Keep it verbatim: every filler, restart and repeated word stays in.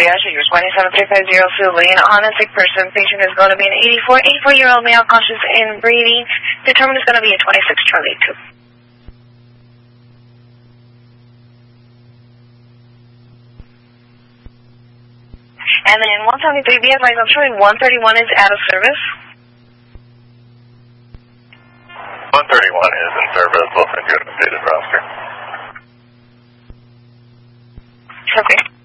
triage. You're responding seven three five zero, civilian on a sick person. Patient is going to be an eighty-four, eighty-four-year-old male, conscious and breathing. Determined is going to be a twenty-six, Charlie two. And then one seventy-three, be advised, I'm showing one thirty-one is out of service. one thirty-one is in service. We'll send you an updated roster. Okay.